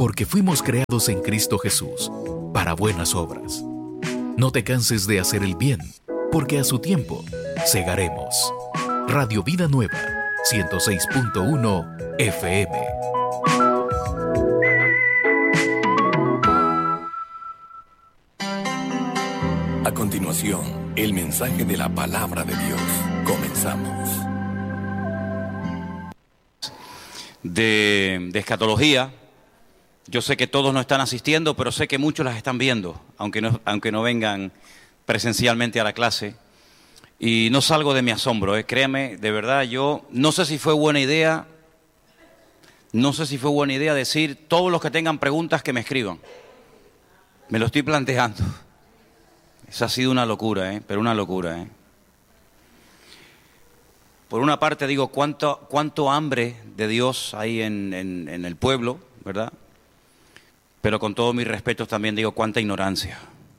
Porque fuimos creados en Cristo Jesús, para buenas obras. No te canses de hacer el bien, porque a su tiempo segaremos. Radio Vida Nueva, 106.1 FM. A continuación, el mensaje de la palabra de Dios. Comenzamos. De escatología. Yo sé que todos no están asistiendo, pero sé que muchos las están viendo, aunque no vengan presencialmente a la clase. Y no salgo de mi asombro, créame, de verdad, yo no sé si fue buena idea decir, todos los que tengan preguntas que me escriban. Me lo estoy planteando. Esa ha sido una locura, pero una locura, Por una parte digo, cuánto hambre de Dios hay en el pueblo, ¿verdad? Pero con todo mi respeto también digo, cuánta ignorancia.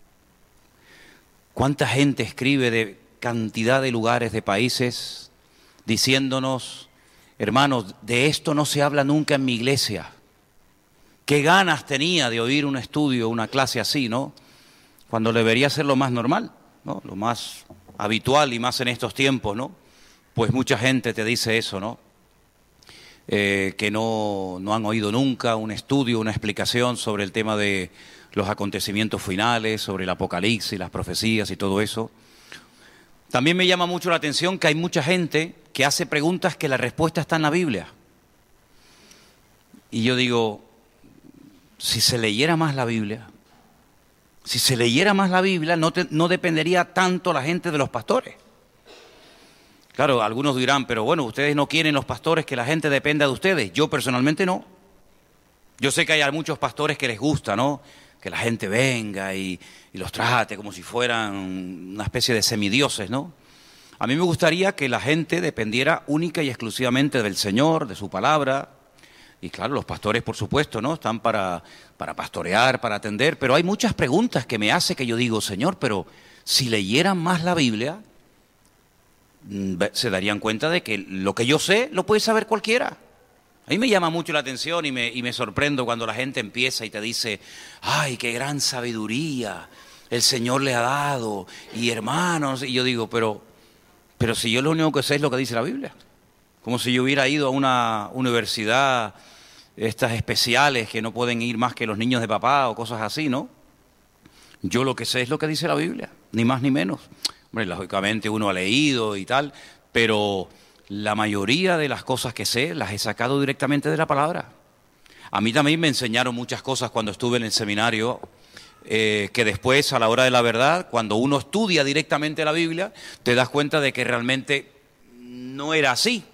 Cuánta gente escribe de cantidad de lugares, de países, diciéndonos, hermanos, de esto no se habla nunca en mi iglesia. Qué ganas tenía de oír un estudio, una clase así, ¿no? Cuando debería ser lo más normal, ¿no? Lo más habitual y más en estos tiempos, ¿no? Pues mucha gente te dice eso, ¿no? Que no han oído nunca un estudio, una explicación sobre el tema de los acontecimientos finales, sobre el apocalipsis, las profecías y todo eso. También me llama mucho la atención que hay mucha gente que hace preguntas que la respuesta está en la Biblia. Y yo digo, si se leyera más la Biblia, no dependería tanto la gente de los pastores. Claro, algunos dirán, pero bueno, ustedes no quieren los pastores que la gente dependa de ustedes. Yo personalmente no. Yo sé que hay muchos pastores que les gusta, ¿no? Que la gente venga y los trate como si fueran una especie de semidioses, ¿no? A mí me gustaría que la gente dependiera única y exclusivamente del Señor, de su palabra. Y claro, los pastores, por supuesto, ¿no? Están para pastorear, para atender. Pero hay muchas preguntas que me hace que yo digo, Señor, pero si leyeran más la Biblia, se darían cuenta de que lo que yo sé lo puede saber cualquiera. A mí me llama mucho la atención y me sorprendo cuando la gente empieza y te dice, ay, qué gran sabiduría el Señor le ha dado, y hermanos, y yo digo, pero si yo lo único que sé es lo que dice la Biblia. Como si yo hubiera ido a una universidad, estas especiales que no pueden ir más que los niños de papá o cosas así, ¿no? Yo lo que sé es lo que dice la Biblia, ni más ni menos. Hombre, lógicamente uno ha leído y tal, pero la mayoría de las cosas que sé las he sacado directamente de la palabra. A mí también me enseñaron muchas cosas cuando estuve en el seminario, que después, a la hora de la verdad, cuando uno estudia directamente la Biblia, te das cuenta de que realmente no era así.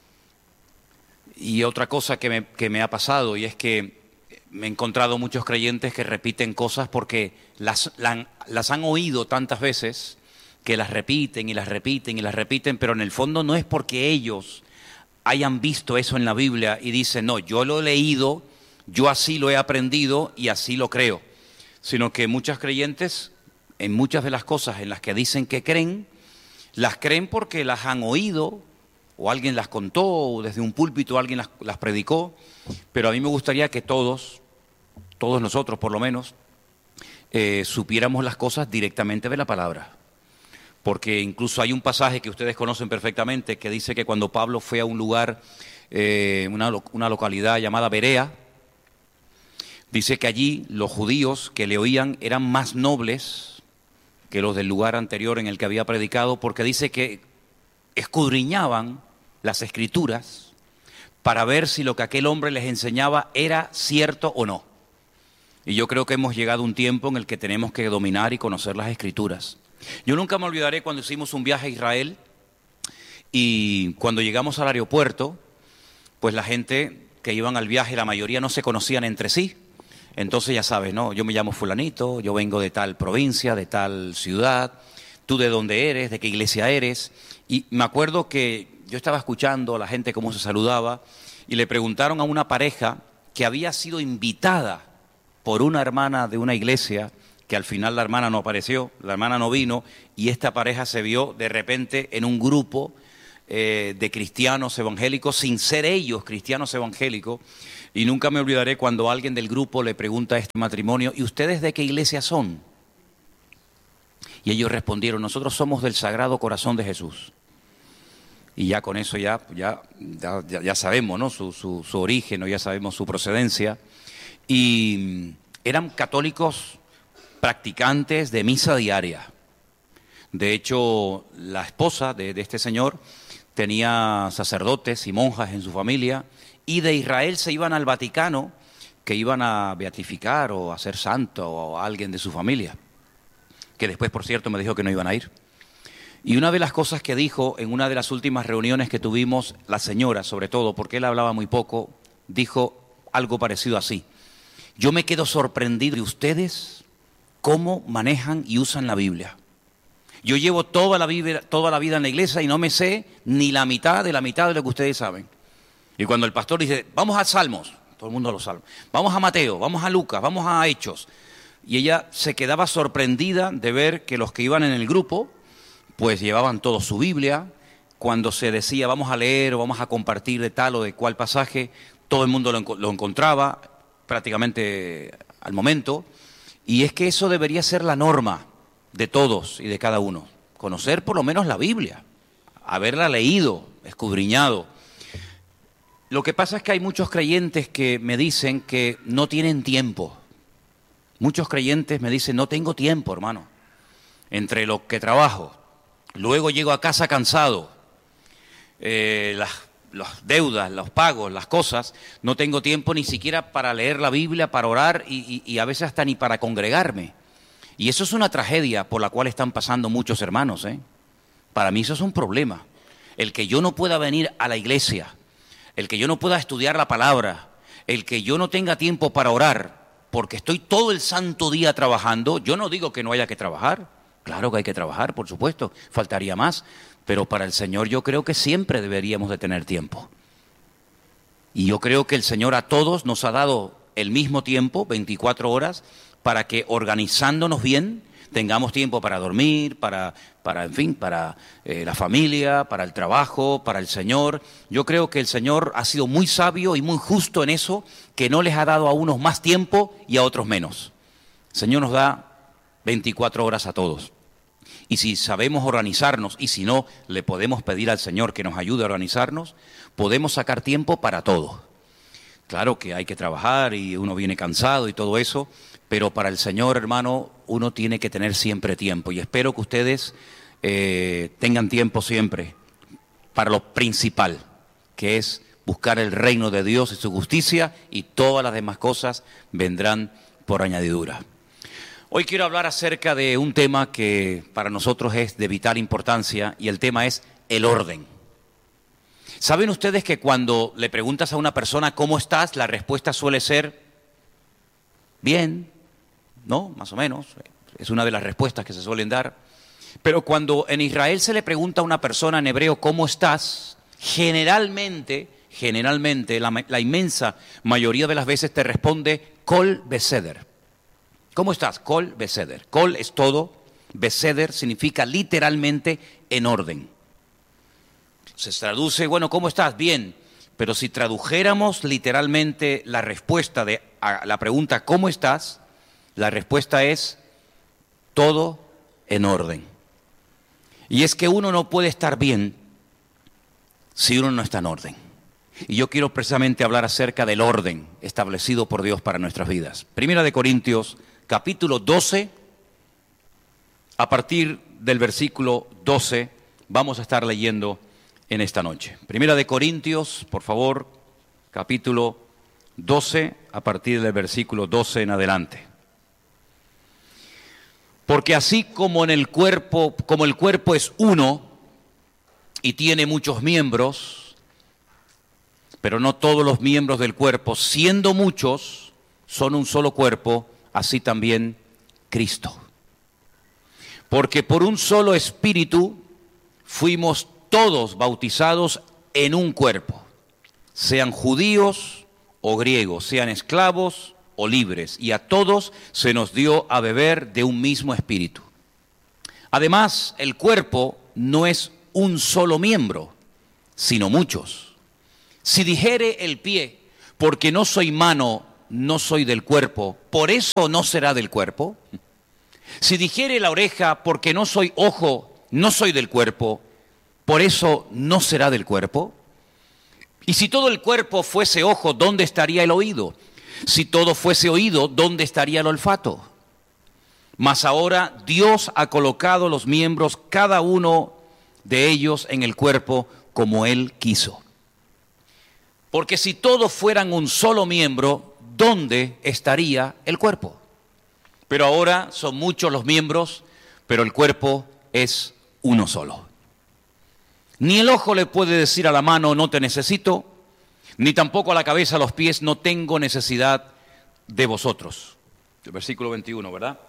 Y otra cosa que me ha pasado, y es que me he encontrado muchos creyentes que repiten cosas porque las han oído tantas veces, que las repiten y las repiten y las repiten, pero en el fondo no es porque ellos hayan visto eso en la Biblia y dicen, no, yo lo he leído, yo así lo he aprendido y así lo creo, sino que muchos creyentes, en muchas de las cosas en las que dicen que creen, las creen porque las han oído, o alguien las contó, o desde un púlpito alguien las predicó, pero a mí me gustaría que todos nosotros por lo menos, supiéramos las cosas directamente de la palabra. Porque incluso hay un pasaje que ustedes conocen perfectamente que dice que cuando Pablo fue a un lugar, una localidad llamada Berea, dice que allí los judíos que le oían eran más nobles que los del lugar anterior en el que había predicado, porque dice que escudriñaban las Escrituras para ver si lo que aquel hombre les enseñaba era cierto o no. Y yo creo que hemos llegado a un tiempo en el que tenemos que dominar y conocer las Escrituras. Yo nunca me olvidaré cuando hicimos un viaje a Israel y cuando llegamos al aeropuerto, pues la gente que iban al viaje, la mayoría no se conocían entre sí. Entonces ya sabes, ¿no? Yo me llamo fulanito, yo vengo de tal provincia, de tal ciudad, tú de dónde eres, de qué iglesia eres. Y me acuerdo que yo estaba escuchando a la gente cómo se saludaba y le preguntaron a una pareja que había sido invitada por una hermana de una iglesia, que al final la hermana no apareció, la hermana no vino, y esta pareja se vio de repente en un grupo de cristianos evangélicos sin ser ellos cristianos evangélicos. Y nunca me olvidaré cuando alguien del grupo le pregunta a este matrimonio: ¿y ustedes de qué iglesia son? Y ellos respondieron: nosotros somos del Sagrado Corazón de Jesús. Y ya con eso ya sabemos, ¿no?, su origen, ¿no?, ya sabemos su procedencia. Y eran católicos practicantes de misa diaria. De hecho, la esposa de este señor tenía sacerdotes y monjas en su familia, y de Israel se iban al Vaticano, que iban a beatificar o a ser santo a alguien de su familia, que después, por cierto, me dijo que no iban a ir. Y una de las cosas que dijo en una de las últimas reuniones que tuvimos, la señora, sobre todo, porque él hablaba muy poco, dijo algo parecido así: yo me quedo sorprendido de ustedes cómo manejan y usan la Biblia. Yo llevo toda la vida en la iglesia y no me sé ni la mitad de lo que ustedes saben. Y cuando el pastor dice: vamos a Salmos, todo el mundo a los Salmos, vamos a Mateo, vamos a Lucas, vamos a Hechos. Y ella se quedaba sorprendida de ver que los que iban en el grupo pues llevaban todos su Biblia. Cuando se decía vamos a leer o vamos a compartir de tal o de cual pasaje, todo el mundo lo encontraba prácticamente al momento. Y es que eso debería ser la norma de todos y de cada uno: conocer por lo menos la Biblia, haberla leído, escudriñado. Lo que pasa es que hay muchos creyentes que me dicen que no tienen tiempo. Muchos creyentes me dicen: no tengo tiempo, hermano, entre lo que trabajo, luego llego a casa cansado, las deudas, los pagos, las cosas, no tengo tiempo ni siquiera para leer la Biblia, para orar y a veces hasta ni para congregarme. Y eso es una tragedia por la cual están pasando muchos hermanos, ¿eh? Para mí eso es un problema. El que yo no pueda venir a la iglesia, el que yo no pueda estudiar la palabra, el que yo no tenga tiempo para orar, porque estoy todo el santo día trabajando. Yo no digo que no haya que trabajar, claro que hay que trabajar, por supuesto, faltaría más, pero para el Señor yo creo que siempre deberíamos de tener tiempo. Y yo creo que el Señor a todos nos ha dado el mismo tiempo, 24 horas, para que organizándonos bien tengamos tiempo para dormir, para la familia, para el trabajo, para el Señor. Yo creo que el Señor ha sido muy sabio y muy justo en eso, que no les ha dado a unos más tiempo y a otros menos. El Señor nos da 24 horas a todos. Y si sabemos organizarnos, y si no, le podemos pedir al Señor que nos ayude a organizarnos, podemos sacar tiempo para todo. Claro que hay que trabajar y uno viene cansado y todo eso, pero para el Señor, hermano, uno tiene que tener siempre tiempo. Y espero que ustedes tengan tiempo siempre para lo principal, que es buscar el reino de Dios y su justicia, y todas las demás cosas vendrán por añadidura. Hoy quiero hablar acerca de un tema que para nosotros es de vital importancia, y el tema es el orden. ¿Saben ustedes que cuando le preguntas a una persona ¿cómo estás?, la respuesta suele ser bien, ¿no? Más o menos, es una de las respuestas que se suelen dar. Pero cuando en Israel se le pregunta a una persona en hebreo ¿cómo estás?, generalmente la inmensa mayoría de las veces te responde Kol Beseder. ¿Cómo estás? Kol Beseder. Kol es todo, Beseder significa literalmente en orden. Se traduce, bueno, ¿cómo estás? Bien. Pero si tradujéramos literalmente la respuesta a la pregunta ¿cómo estás?, la respuesta es todo en orden. Y es que uno no puede estar bien si uno no está en orden. Y yo quiero precisamente hablar acerca del orden establecido por Dios para nuestras vidas. Primera de Corintios, capítulo 12, a partir del versículo 12, vamos a estar leyendo en esta noche. Primera de Corintios, por favor, capítulo 12, a partir del versículo 12 en adelante. Porque así como el cuerpo es uno y tiene muchos miembros, pero no todos los miembros del cuerpo, siendo muchos, son un solo cuerpo, así también Cristo. Porque por un solo espíritu fuimos todos bautizados en un cuerpo, sean judíos o griegos, sean esclavos o libres, y a todos se nos dio a beber de un mismo espíritu. Además, el cuerpo no es un solo miembro, sino muchos. Si dijere el pie, porque no soy mano, no soy del cuerpo, ¿por eso no será del cuerpo? Si dijere la oreja, porque no soy ojo, no soy del cuerpo, ¿por eso no será del cuerpo? Y si todo el cuerpo fuese ojo, ¿dónde estaría el oído? Si todo fuese oído, ¿dónde estaría el olfato? Mas ahora Dios ha colocado los miembros, cada uno de ellos en el cuerpo, como Él quiso. Porque si todos fueran un solo miembro, ¿dónde estaría el cuerpo? Pero ahora son muchos los miembros, pero el cuerpo es uno solo. Ni el ojo le puede decir a la mano, no te necesito, ni tampoco a la cabeza, a los pies, no tengo necesidad de vosotros. El versículo 21, ¿verdad?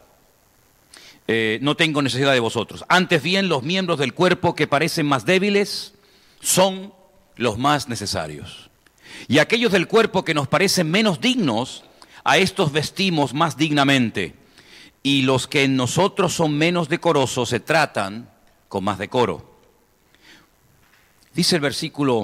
No tengo necesidad de vosotros. Antes bien, los miembros del cuerpo que parecen más débiles son los más necesarios. Y aquellos del cuerpo que nos parecen menos dignos, a estos vestimos más dignamente. Y los que en nosotros son menos decorosos se tratan con más decoro. Dice el versículo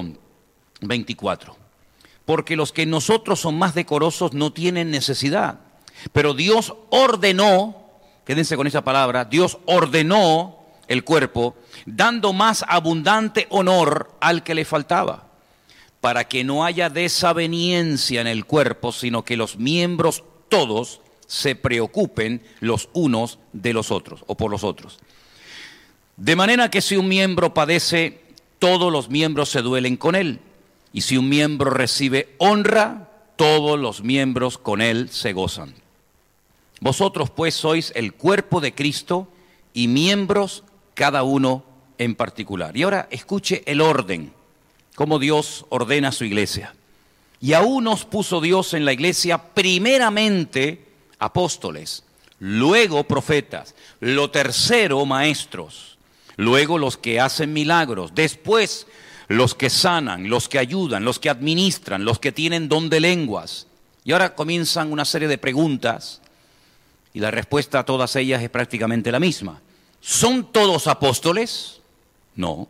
24, porque los que en nosotros son más decorosos no tienen necesidad, pero Dios ordenó, quédense con esa palabra, Dios ordenó el cuerpo, dando más abundante honor al que le faltaba, para que no haya desaveniencia en el cuerpo, sino que los miembros todos se preocupen los unos de los otros, o por los otros. De manera que si un miembro padece, todos los miembros se duelen con él. Y si un miembro recibe honra, todos los miembros con él se gozan. Vosotros pues sois el cuerpo de Cristo y miembros cada uno en particular. Y ahora escuche el orden, cómo Dios ordena a su iglesia. Y aún nos puso Dios en la iglesia primeramente apóstoles, luego profetas, lo tercero maestros, luego los que hacen milagros, después los que sanan, los que ayudan, los que administran, los que tienen don de lenguas. Y ahora comienzan una serie de preguntas y la respuesta a todas ellas es prácticamente la misma. ¿Son todos apóstoles? No.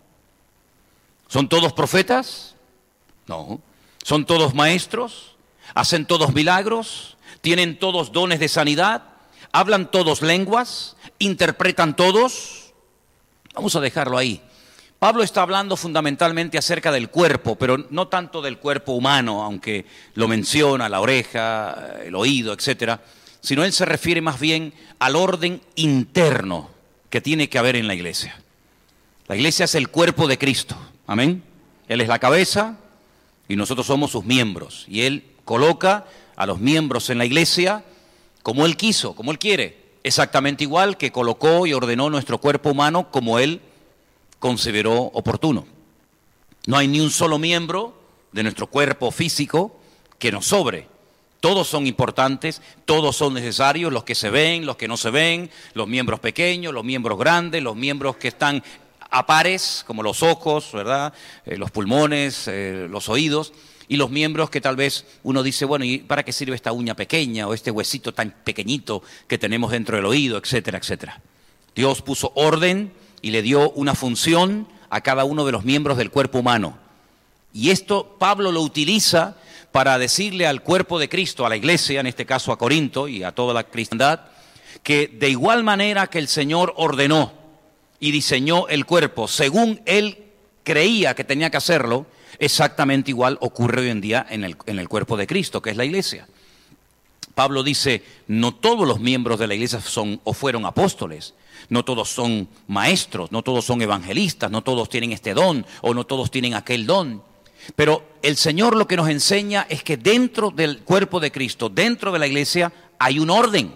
¿Son todos profetas? No. ¿Son todos maestros? ¿Hacen todos milagros? ¿Tienen todos dones de sanidad? ¿Hablan todos lenguas? ¿Interpretan todos? Vamos a dejarlo ahí. Pablo está hablando fundamentalmente acerca del cuerpo, pero no tanto del cuerpo humano, aunque lo menciona, la oreja, el oído, etcétera, sino él se refiere más bien al orden interno que tiene que haber en la iglesia. La iglesia es el cuerpo de Cristo, amén. Él es la cabeza y nosotros somos sus miembros. Y él coloca a los miembros en la iglesia como él quiso, como él quiere. Exactamente igual que colocó y ordenó nuestro cuerpo humano como Él consideró oportuno. No hay ni un solo miembro de nuestro cuerpo físico que nos sobre. Todos son importantes, todos son necesarios, los que se ven, los que no se ven, los miembros pequeños, los miembros grandes, los miembros que están a pares, como los ojos, ¿verdad? Los pulmones, los oídos. Y los miembros que tal vez uno dice, bueno, ¿y para qué sirve esta uña pequeña o este huesito tan pequeñito que tenemos dentro del oído, etcétera, etcétera? Dios puso orden y le dio una función a cada uno de los miembros del cuerpo humano. Y esto Pablo lo utiliza para decirle al cuerpo de Cristo, a la iglesia, en este caso a Corinto y a toda la cristiandad, que de igual manera que el Señor ordenó y diseñó el cuerpo según Él creía que tenía que hacerlo, exactamente igual ocurre hoy en día en el cuerpo de Cristo, que es la iglesia. Pablo dice, no todos los miembros de la iglesia son o fueron apóstoles, no todos son maestros, no todos son evangelistas, no todos tienen este don o no todos tienen aquel don. Pero el Señor lo que nos enseña es que dentro del cuerpo de Cristo, dentro de la iglesia, hay un orden.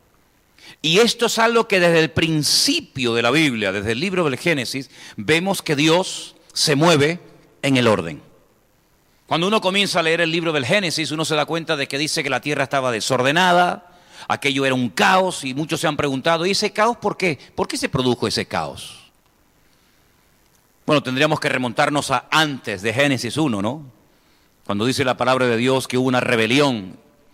Y esto es algo que desde el principio de la Biblia, desde el libro del Génesis, vemos que Dios se mueve en el orden. Cuando uno comienza a leer el libro del Génesis, uno se da cuenta de que dice que la tierra estaba desordenada, aquello era un caos, y muchos se han preguntado, ¿y ese caos por qué? ¿Por qué se produjo ese caos? Bueno, tendríamos que remontarnos a antes de Génesis 1, ¿no? Cuando dice la palabra de Dios que hubo una rebelión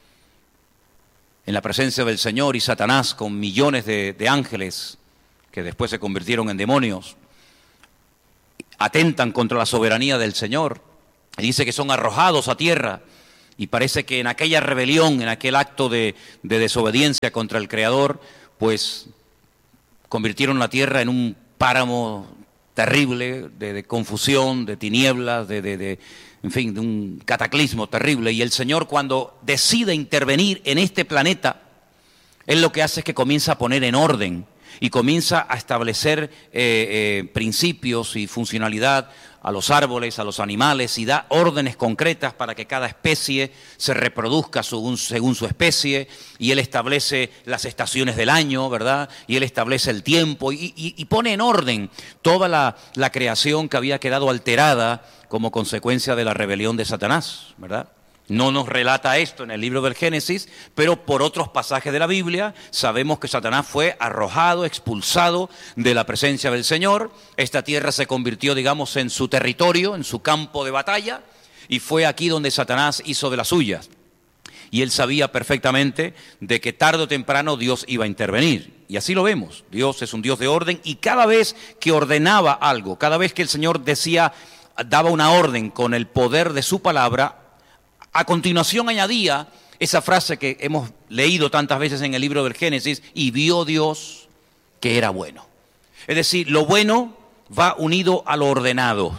en la presencia del Señor y Satanás con millones de ángeles que después se convirtieron en demonios. atentan contra la soberanía del Señor. Y dice que son arrojados a tierra. Y parece que en aquella rebelión, en aquel acto de desobediencia contra el Creador, pues convirtieron la tierra en un páramo terrible, de confusión, de tinieblas, en fin, de un cataclismo terrible. Y el Señor, cuando decide intervenir en este planeta, Él lo que hace es que comienza a poner en orden y comienza a establecer principios y funcionalidad a los árboles, a los animales, y da órdenes concretas para que cada especie se reproduzca según su especie, y Él establece las estaciones del año, ¿verdad? Y Él establece el tiempo y pone en orden toda la creación que había quedado alterada como consecuencia de la rebelión de Satanás, ¿verdad? No nos relata esto en el libro del Génesis, pero por otros pasajes de la Biblia sabemos que Satanás fue arrojado, expulsado de la presencia del Señor. Esta tierra se convirtió, digamos, en su territorio, en su campo de batalla, y fue aquí donde Satanás hizo de las suyas. Y él sabía perfectamente de que tarde o temprano Dios iba a intervenir. Y así lo vemos. Dios es un Dios de orden, y cada vez que ordenaba algo, cada vez que el Señor daba una orden con el poder de su palabra, a continuación añadía esa frase que hemos leído tantas veces en el libro del Génesis: y vio Dios que era bueno. Es decir, lo bueno va unido a lo ordenado.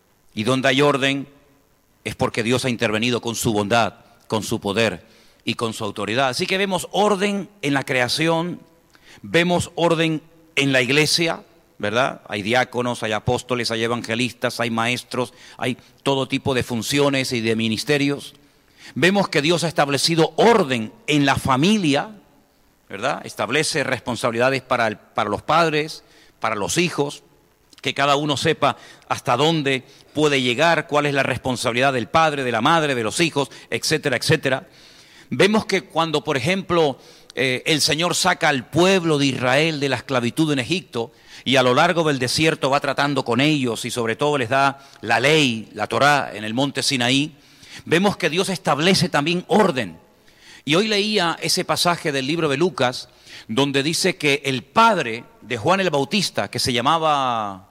Y donde hay orden es porque Dios ha intervenido con su bondad, con su poder y con su autoridad. Así que vemos orden en la creación, vemos orden en la iglesia, ¿verdad? Hay diáconos, hay apóstoles, hay evangelistas, hay maestros, hay todo tipo de funciones y de ministerios. Vemos que Dios ha establecido orden en la familia, ¿verdad? Establece responsabilidades para los padres, para los hijos, que cada uno sepa hasta dónde puede llegar, cuál es la responsabilidad del padre, de la madre, de los hijos, etcétera, etcétera. Vemos que cuando, por ejemplo, el Señor saca al pueblo de Israel de la esclavitud en Egipto, y a lo largo del desierto va tratando con ellos y sobre todo les da la ley, la Torá, en el monte Sinaí, vemos que Dios establece también orden. Y hoy leía ese pasaje del libro de Lucas, donde dice que el padre de Juan el Bautista, que se llamaba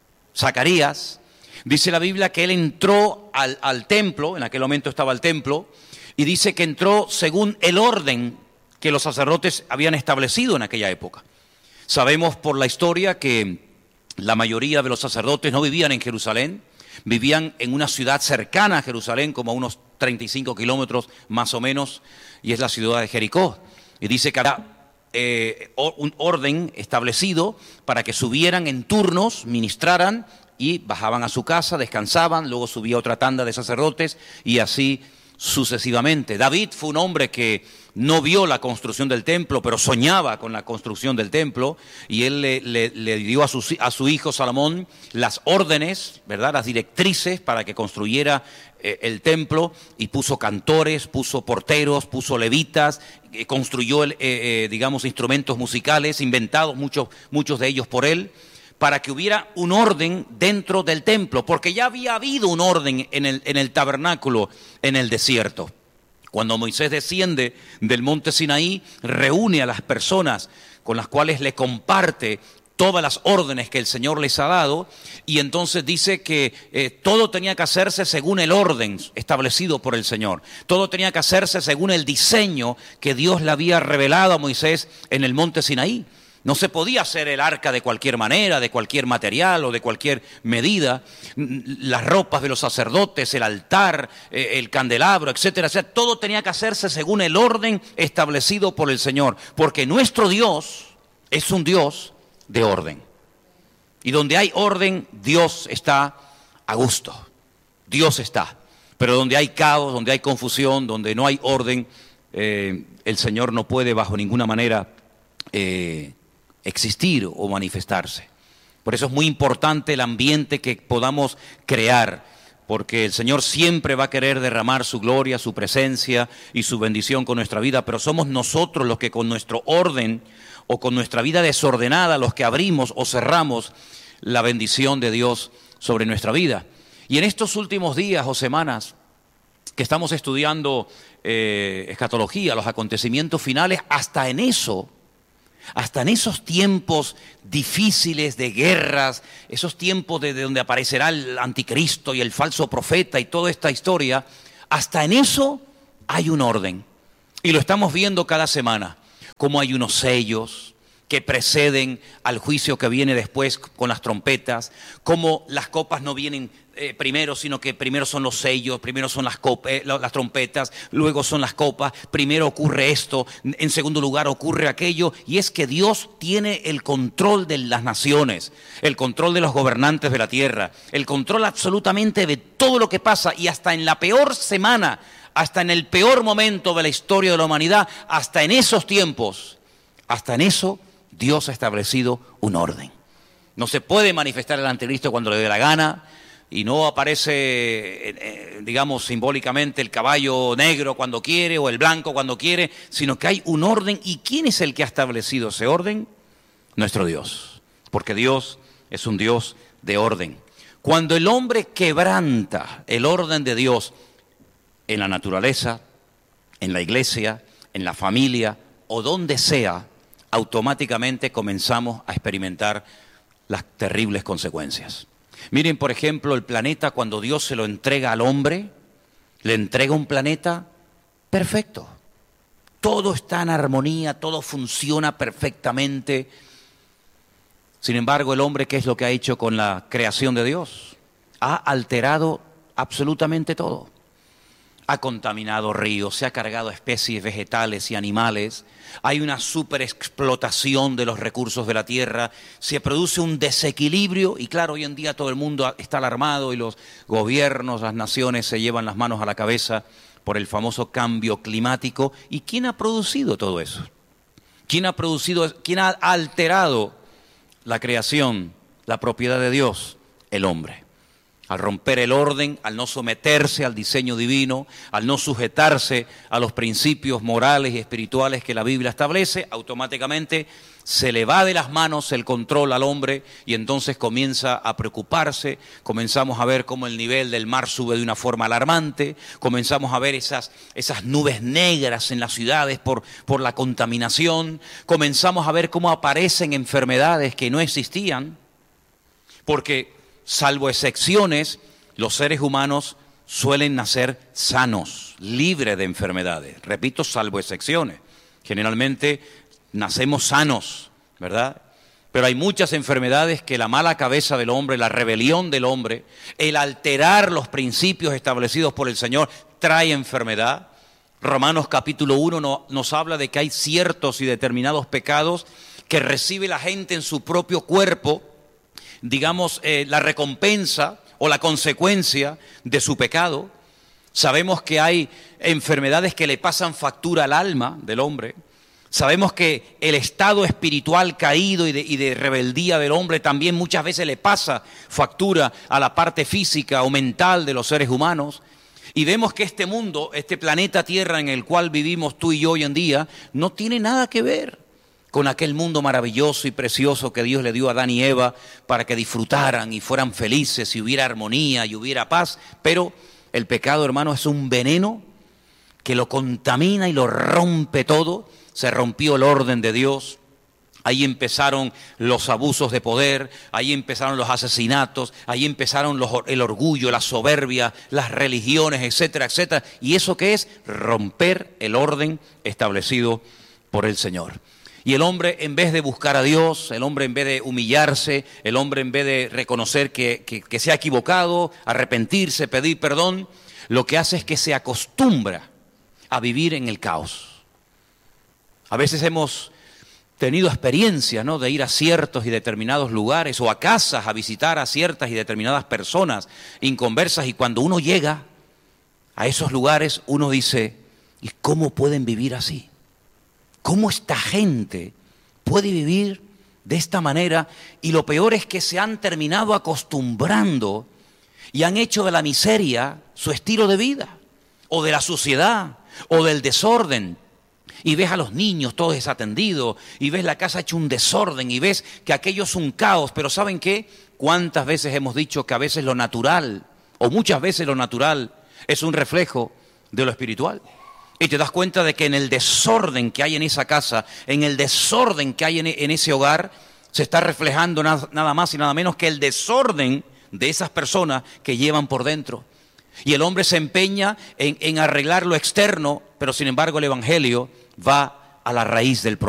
Zacarías, dice la Biblia que él entró al templo, en aquel momento estaba el templo, y dice que entró según el orden que los sacerdotes habían establecido en aquella época. Sabemos por la historia que la mayoría de los sacerdotes no vivían en Jerusalén, vivían en una ciudad cercana a Jerusalén, como a unos 35 kilómetros más o menos, y es la ciudad de Jericó. Y dice que había un orden establecido para que subieran en turnos, ministraran y bajaban a su casa, descansaban, luego subía otra tanda de sacerdotes y así sucesivamente. David fue un hombre que no vio la construcción del templo, pero soñaba con la construcción del templo, y él le dio a su hijo Salomón las órdenes, ¿verdad?, las directrices para que construyera el templo, y puso cantores, puso porteros, puso levitas, construyó, digamos, instrumentos musicales inventados, muchos de ellos por él, para que hubiera un orden dentro del templo, porque ya había habido un orden en el tabernáculo en el desierto. Cuando Moisés desciende del monte Sinaí, reúne a las personas con las cuales le comparte todas las órdenes que el Señor les ha dado, y entonces dice que todo tenía que hacerse según el orden establecido por el Señor. Todo tenía que hacerse según el diseño que Dios le había revelado a Moisés en el monte Sinaí. No se podía hacer el arca de cualquier manera, de cualquier material o de cualquier medida. Las ropas de los sacerdotes, el altar, el candelabro, etcétera. O sea, todo tenía que hacerse según el orden establecido por el Señor. Porque nuestro Dios es un Dios de orden. Y donde hay orden, Dios está a gusto. Dios está. Pero donde hay caos, donde hay confusión, donde no hay orden, el Señor no puede bajo ninguna manera existir o manifestarse. Por eso es muy importante el ambiente que podamos crear, porque el Señor siempre va a querer derramar su gloria, su presencia y su bendición con nuestra vida, pero somos nosotros los que con nuestro orden o con nuestra vida desordenada, los que abrimos o cerramos la bendición de Dios sobre nuestra vida. Y en estos últimos días o semanas que estamos estudiando escatología, los acontecimientos finales, hasta en eso hasta en esos tiempos difíciles de guerras, esos tiempos de donde aparecerá el anticristo y el falso profeta y toda esta historia, hasta en eso hay un orden. Y lo estamos viendo cada semana, como hay unos sellos que preceden al juicio que viene después con las trompetas, como las copas no vienen primero, sino que primero son los sellos, primero son las trompetas, luego son las copas, primero ocurre esto, en segundo lugar ocurre aquello, y es que Dios tiene el control de las naciones, el control de los gobernantes de la tierra, el control absolutamente de todo lo que pasa, y hasta en la peor semana, hasta en el peor momento de la historia de la humanidad, hasta en esos tiempos, hasta en eso, Dios ha establecido un orden. No se puede manifestar el anticristo cuando le dé la gana, y no aparece, digamos, simbólicamente el caballo negro cuando quiere o el blanco cuando quiere, sino que hay un orden. ¿Y quién es el que ha establecido ese orden? Nuestro Dios, porque Dios es un Dios de orden. Cuando el hombre quebranta el orden de Dios en la naturaleza, en la iglesia, en la familia o donde sea, automáticamente comenzamos a experimentar las terribles consecuencias. Miren, por ejemplo, el planeta, cuando Dios se lo entrega al hombre, le entrega un planeta perfecto. Todo está en armonía, todo funciona perfectamente. Sin embargo, el hombre, ¿qué es lo que ha hecho con la creación de Dios? Ha alterado absolutamente todo. Ha contaminado ríos, se ha cargado especies vegetales y animales, hay una superexplotación de los recursos de la tierra, se produce un desequilibrio y claro, hoy en día todo el mundo está alarmado y los gobiernos, las naciones se llevan las manos a la cabeza por el famoso cambio climático. ¿Y quién ha producido todo eso? ¿Quién ha alterado la creación, la propiedad de Dios? El hombre. Al romper el orden, al no someterse al diseño divino, al no sujetarse a los principios morales y espirituales que la Biblia establece, automáticamente se le va de las manos el control al hombre y entonces comienza a preocuparse, comenzamos a ver cómo el nivel del mar sube de una forma alarmante, comenzamos a ver esas nubes negras en las ciudades por la contaminación, comenzamos a ver cómo aparecen enfermedades que no existían, porque salvo excepciones, los seres humanos suelen nacer sanos, libres de enfermedades. Repito, salvo excepciones. Generalmente nacemos sanos, ¿verdad? Pero hay muchas enfermedades que la mala cabeza del hombre, la rebelión del hombre, el alterar los principios establecidos por el Señor, trae enfermedad. Romanos capítulo 1 nos habla de que hay ciertos y determinados pecados que recibe la gente en su propio cuerpo, digamos, la recompensa o la consecuencia de su pecado. Sabemos que hay enfermedades que le pasan factura al alma del hombre. Sabemos que el estado espiritual caído y de rebeldía del hombre también muchas veces le pasa factura a la parte física o mental de los seres humanos. Y vemos que este mundo, este planeta Tierra en el cual vivimos tú y yo hoy en día, no tiene nada que ver con aquel mundo maravilloso y precioso que Dios le dio a Adán y Eva para que disfrutaran y fueran felices y hubiera armonía y hubiera paz. Pero el pecado, hermano, es un veneno que lo contamina y lo rompe todo. Se rompió el orden de Dios. Ahí empezaron los abusos de poder, ahí empezaron los asesinatos, ahí empezaron el orgullo, la soberbia, las religiones, etcétera, etcétera. ¿Y eso qué es? Romper el orden establecido por el Señor. Y el hombre, en vez de buscar a Dios, el hombre en vez de humillarse, el hombre en vez de reconocer que se ha equivocado, arrepentirse, pedir perdón, lo que hace es que se acostumbra a vivir en el caos. A veces hemos tenido experiencia, ¿no?, de ir a ciertos y determinados lugares o a casas a visitar a ciertas y determinadas personas inconversas, y cuando uno llega a esos lugares uno dice, ¿y cómo pueden vivir así? ¿Cómo esta gente puede vivir de esta manera? Y lo peor es que se han terminado acostumbrando y han hecho de la miseria su estilo de vida, o de la suciedad, o del desorden. Y ves a los niños todos desatendidos, y ves la casa hecha un desorden, y ves que aquello es un caos. Pero ¿saben qué? ¿Cuántas veces hemos dicho que a veces lo natural, o muchas veces lo natural, es un reflejo de lo espiritual? Y te das cuenta de que en el desorden que hay en esa casa, en el desorden que hay en ese hogar, se está reflejando nada más y nada menos que el desorden de esas personas que llevan por dentro. Y el hombre se empeña en arreglar lo externo, pero sin embargo el evangelio va a la raíz del problema.